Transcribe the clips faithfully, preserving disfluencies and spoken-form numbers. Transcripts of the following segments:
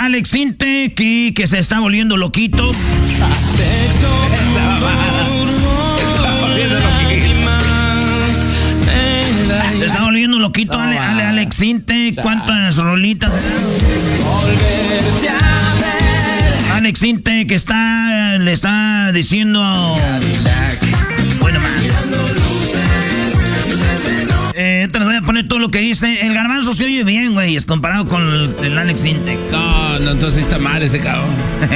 Alex Intec y que se está volviendo loquito. Se está volviendo loquito, no, Ale, Ale, Alex Intec. ¿Cuántas rolitas? Alex Intec está, le está diciendo... Bueno, más. Eh, te les voy a poner todo lo que dice. El Garbanzo se oye bien, güey, es comparado con el, el Alex Intec. No, no, entonces está mal ese cabrón.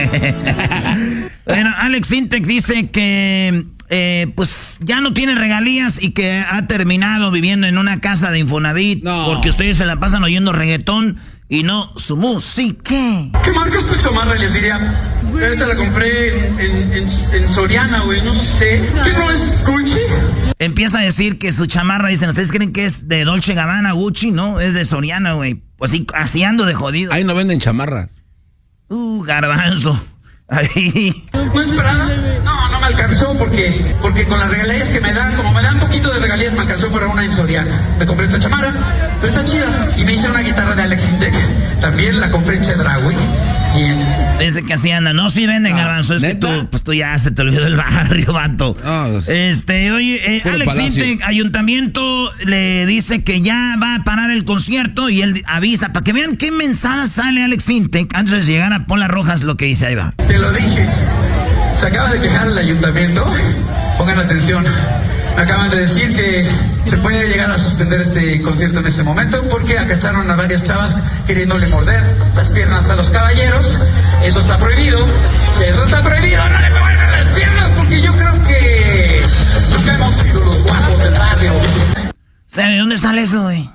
Bueno, Alex Intec dice que eh, pues ya no tiene regalías y que ha terminado viviendo en una casa de Infonavit, no. Porque ustedes se la pasan oyendo reggaetón y no su música. ¿Qué marca es tu chamarra? Les diría, esta la compré en, en, en, en Soriana, güey, no sé. ¿Qué no es Gucci? Empieza a decir que su chamarra, dicen, ¿ustedes creen que es de Dolce Gabbana, Gucci? No, es de Soriana, güey. Pues así, así ando de jodido. Ahí no venden chamarras. Uh, Garbanzo. Ahí. ¿No es Prada? No, no me alcanzó porque, porque con las regalías que me dan, como me dan un poquito de regalías, me alcanzó para una en Soriana. Me compré esta chamarra, pero está chida. Y me hice una guitarra de Alex Intec. También la compré en Chedraui. Y en... Dice que así anda. No, sí venden, Garbanzo. Es ¿neta? Que tú, pues tú ya se te olvidó el barrio, vato. Oh, este, oye, eh, Alex Intec, ayuntamiento le dice que ya va a parar el concierto y él avisa, para que vean qué mensaje sale Alex Intec antes de llegar a Pola Rojas, lo que dice, ahí va. Te lo dije. Se acaba de quejar el ayuntamiento. Pongan atención. Me acaban de decir que se puede llegar a suspender este concierto en este momento porque acacharon a varias chavas queriéndole morder las piernas a los caballeros. Eso está prohibido. Eso está prohibido. No le muerdan las piernas porque yo creo que nunca hemos sido los guapos del barrio. O sea, ¿de dónde sale eso, güey?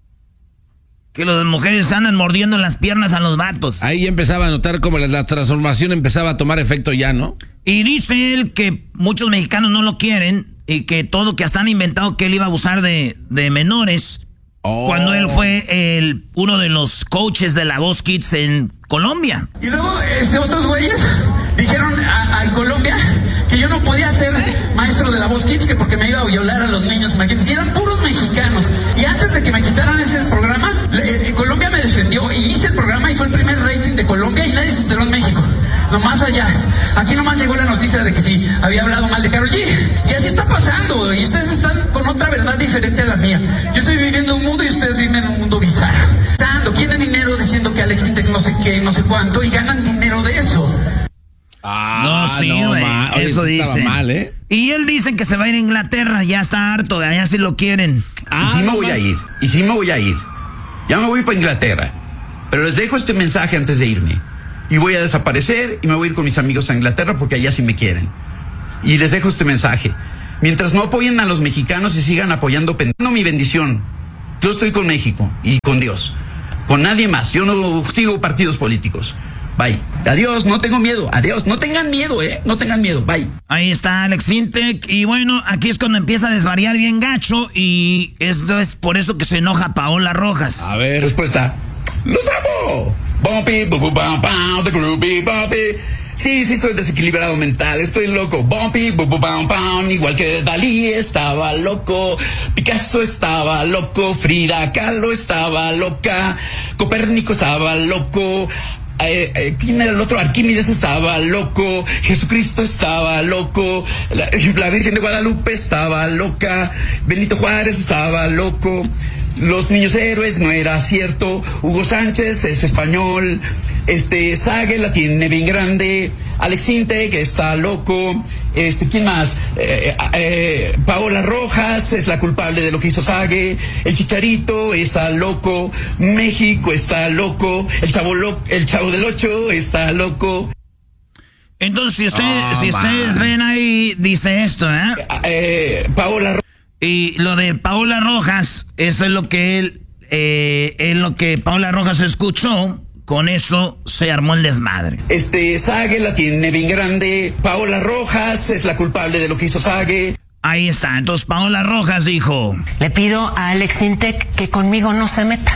Que las mujeres andan mordiendo las piernas a los vatos. Ahí empezaba a notar como la, la transformación empezaba a tomar efecto ya, ¿no? Y dice él que muchos mexicanos no lo quieren y que todo, que hasta han inventado que él iba a abusar de, de menores. Oh. Cuando él fue el, uno de los coaches de la Voz Kids en Colombia. Y luego este, otros güeyes dijeron a, a Colombia que yo no podía ser maestro de la Voz Kids, que porque me iba a violar a los niños. Imagínense, eran puros mexicanos. Y antes de que me quitaran ese programa, eh, Colombia me defendió y hice el programa y fue el primer rating de Colombia y nadie se enteró en México. Nomás allá. Aquí nomás llegó la noticia de que sí, había hablado mal de Karol G. Y así está pasando. Y ustedes están con otra verdad diferente a la mía. Yo estoy viviendo un mundo y ustedes viven en un mundo bizarro. Tanto, quieren dinero diciendo que Alex Intec no sé qué, no sé cuánto, y ganan dinero de eso. Ah, no, sí, güey. No, eso dice. Mal, ¿eh? Y él dice que se va a ir a Inglaterra, ya está harto, de allá sí lo quieren. Ah, y sí me voy a ir, y sí me voy a ir. Ya me voy para Inglaterra. Pero les dejo este mensaje antes de irme. Y voy a desaparecer y me voy a ir con mis amigos a Inglaterra porque allá sí me quieren. Y les dejo este mensaje. Mientras no apoyen a los mexicanos y sigan apoyando, no mi bendición. Yo estoy con México y con Dios. Con nadie más. Yo no sigo partidos políticos. Bye. Adiós, no tengo miedo. Adiós, no tengan miedo, ¿eh? No tengan miedo. Bye. Ahí está Alex Intec. Y bueno, aquí es cuando empieza a desvariar bien gacho. Y esto es por eso que se enoja Paola Rojas. A ver, respuesta. ¡Los amo! Bumpy, bu, bu, bum, bum, the groovy, bumpy. Sí, sí, estoy desequilibrado mental, estoy loco. Bumpy, bu, bu, bum, bum. Igual que Dalí estaba loco, Picasso estaba loco, Frida Kahlo estaba loca, Copérnico estaba loco. Eh, eh, ¿Quién era el otro? Arquímedes estaba loco, Jesucristo estaba loco, la, la Virgen de Guadalupe estaba loca, Benito Juárez estaba loco, los niños héroes no era cierto, Hugo Sánchez es español, este Sage la tiene bien grande, Alex Intec está loco, este ¿quién más? Eh, eh, Paola Rojas es la culpable de lo que hizo Sage, el Chicharito está loco, México está loco, el chavo lo, el chavo del ocho está loco. Entonces si ustedes, oh, si ustedes ven ahí dice esto, ¿eh? eh Paola Rojas. Y lo de Paola Rojas, eso es lo que él, eh, es lo que Paola Rojas escuchó. Con eso se armó el desmadre. Este Sage la tiene bien grande. Paola Rojas es la culpable de lo que hizo Sage. Ahí está. Entonces Paola Rojas dijo: le pido a Alex Intec que conmigo no se meta.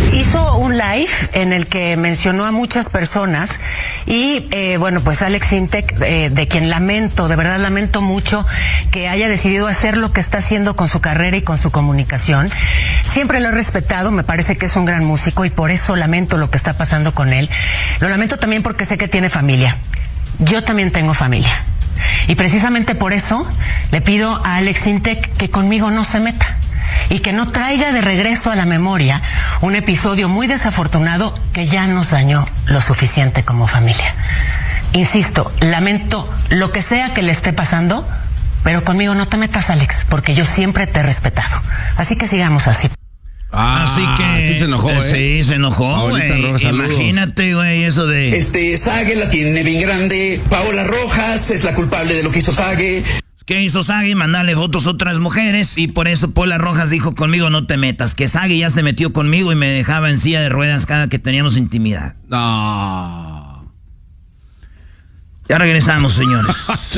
hizo un live en el que mencionó a muchas personas y, eh, bueno, pues Alex Intec, eh, de quien lamento, de verdad lamento mucho que haya decidido hacer lo que está haciendo con su carrera y con su comunicación. Siempre lo he respetado, me parece que es un gran músico y por eso lamento lo que está pasando con él. Lo lamento también porque sé que tiene familia. Yo también tengo familia. Y precisamente por eso le pido a Alex Intec que conmigo no se meta y que no traiga de regreso a la memoria un episodio muy desafortunado que ya nos dañó lo suficiente como familia. Insisto, lamento lo que sea que le esté pasando, pero conmigo no te metas, Alex, porque yo siempre te he respetado. Así que sigamos así. Ah, así que sí se enojó, ¿eh? Sí, se enojó, güey. Imagínate, güey, eso de... Este, Sage la tiene bien grande. Paola Rojas es la culpable de lo que hizo Sage. ¿Qué hizo Sage? Mandarle fotos a otras mujeres y por eso Paola Rojas dijo conmigo no te metas. Que Sage ya se metió conmigo y me dejaba en silla de ruedas cada que teníamos intimidad. No. Ya regresamos, señores.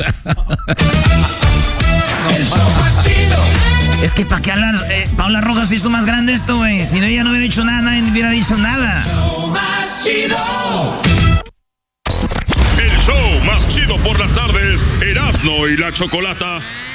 Es que para que hablar, eh, Paola Rojas hizo más grande esto, güey. Si no, ella no hubiera hecho nada, nadie hubiera dicho nada. Más chido. El show más chido por las tardes, Erasmo y la Chocolata.